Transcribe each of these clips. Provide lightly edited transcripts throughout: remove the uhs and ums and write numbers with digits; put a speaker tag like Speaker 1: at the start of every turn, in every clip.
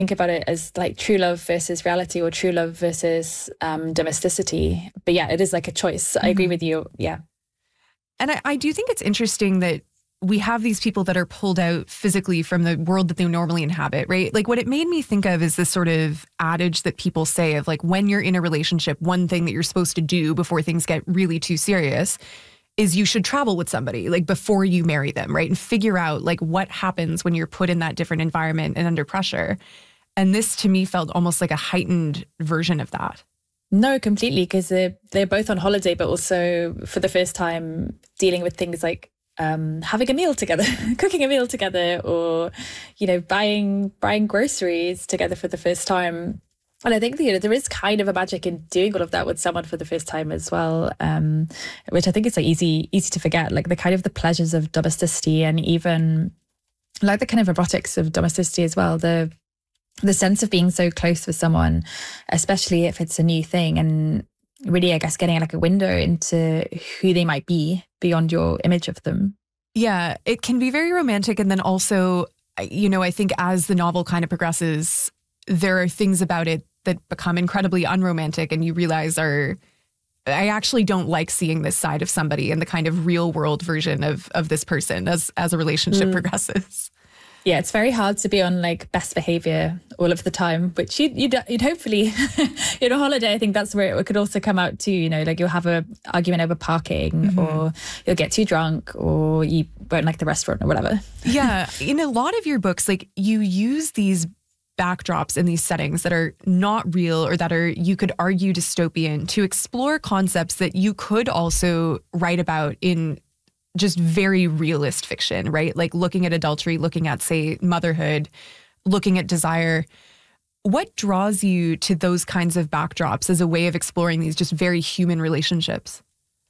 Speaker 1: think about it as like true love versus reality, or true love versus domesticity. But yeah, it is like a choice. I agree with you. Yeah.
Speaker 2: And I do think it's interesting that we have these people that are pulled out physically from the world that they normally inhabit, right? Like what it made me think of is this sort of adage that people say of like, when you're in a relationship, one thing that you're supposed to do before things get really too serious is you should travel with somebody like before you marry them, right? And figure out like what happens when you're put in that different environment and under pressure. And this to me felt almost like a heightened version of that.
Speaker 1: No, completely, because they're both on holiday, but also for the first time dealing with things like having a meal together, cooking a meal together, or, you know, buying groceries together for the first time. And I think, you know, there is kind of a magic in doing all of that with someone for the first time as well, which I think is like easy to forget, like the pleasures of domesticity, and even like the kind of erotics of domesticity as well. The sense of being so close with someone, especially if it's a new thing, and really, I guess, getting like a window into who they might be beyond your image of them.
Speaker 2: Yeah, it can be very romantic. And then also, you know, I think as the novel kind of progresses, there are things about it that become incredibly unromantic, and you realize I actually don't like seeing this side of somebody and the kind of real world version of this person as a relationship progresses.
Speaker 1: Yeah, it's very hard to be on like best behavior all of the time, which you'd hopefully, on a holiday, I think that's where it could also come out too. You know, like you'll have a argument over parking, or you'll get too drunk, or you won't like the restaurant or whatever.
Speaker 2: Yeah. In a lot of your books, like you use these backdrops in these settings that are not real, or that are, you could argue, dystopian, to explore concepts that you could also write about in just very realist fiction, right? Like looking at adultery, looking at, say, motherhood, looking at desire. What draws you to those kinds of backdrops as a way of exploring these just very human relationships?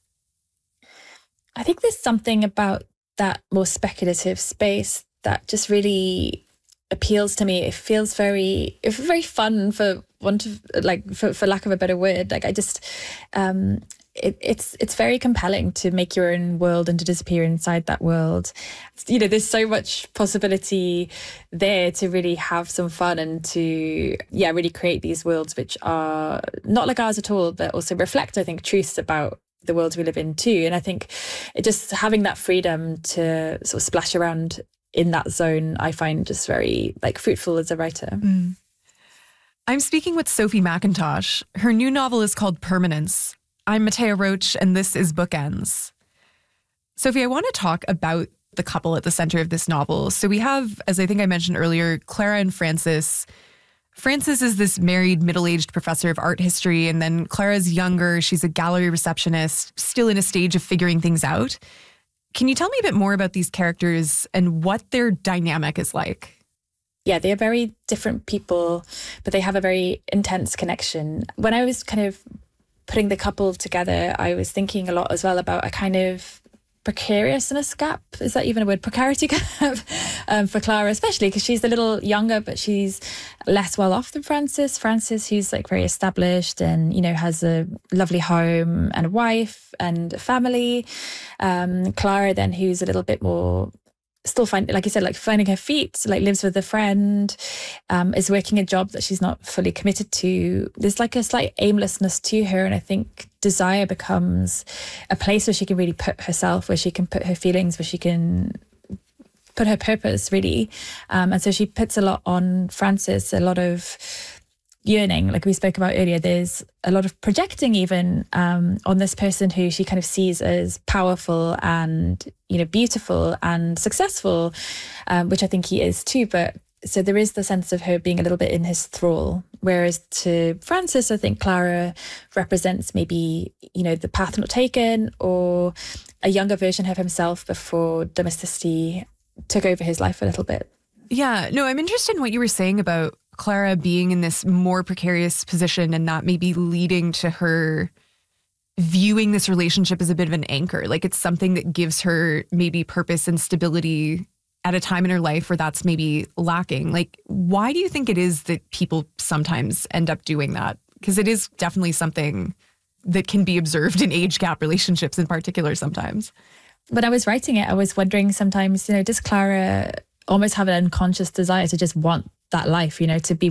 Speaker 1: I think there's something about that more speculative space that just really appeals to me. It feels very fun, for want of for lack of a better word. Like I just it's very compelling to make your own world and to disappear inside that world. You know, there's so much possibility there to really have some fun and to, really create these worlds which are not like ours at all, but also reflect, I think, truths about the world we live in too. And I think it just having that freedom to sort of splash around in that zone, I find just very fruitful as a writer.
Speaker 2: I'm speaking with Sophie Mackintosh. Her new novel is called Permanence. I'm Matea Roach, and this is Bookends. Sophie, I want to talk about the couple at the center of this novel. So we have, as I think I mentioned earlier, Clara and Francis. Francis is this married, middle-aged professor of art history, and then Clara's younger. She's a gallery receptionist, still in a stage of figuring things out. Can you tell me a bit more about these characters and what their dynamic is like?
Speaker 1: Yeah, they are very different people, but they have a very intense connection. When I was kind of putting the couple together, I was thinking a lot as well about a kind of precariousness gap. Is that even a word? Precarity gap for Clara, especially because she's a little younger, but she's less well off than Francis. Francis, who's very established and, has a lovely home and a wife and a family. Clara then, who's a little bit more still finding her feet, lives with a friend, is working a job that she's not fully committed to. There's a slight aimlessness to her. And I think desire becomes a place where she can really put herself, where she can put her feelings, where she can put her purpose, really. And so she puts a lot on Francis, a lot of yearning, like we spoke about earlier. There's a lot of projecting even on this person who she kind of sees as powerful and beautiful and successful, which I think he is too. But so there is the sense of her being a little bit in his thrall, whereas to Francis, I think Clara represents maybe the path not taken, or a younger version of himself before domesticity took over his life a little bit.
Speaker 2: Yeah, no, I'm interested in what you were saying about Clara being in this more precarious position, and that maybe leading to her viewing this relationship as a bit of an anchor. Like it's something that gives her maybe purpose and stability at a time in her life where that's maybe lacking. Like, why do you think it is that people sometimes end up doing that? Because it is definitely something that can be observed in age gap relationships in particular sometimes.
Speaker 1: When I was writing it, I was wondering sometimes, does Clara almost have an unconscious desire to just want that life, you know, to be